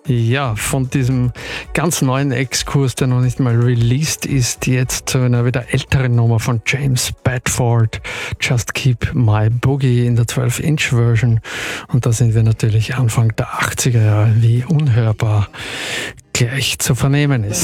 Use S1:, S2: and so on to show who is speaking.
S1: Ja, von diesem ganz neuen Exkurs, der noch nicht mal released ist, jetzt zu einer wieder älteren Nummer von James Bedford, Just Keep My Boogie in der 12-Inch-Version. Und da sind wir natürlich Anfang der 80er Jahre, wie unhörbar gleich zu vernehmen ist.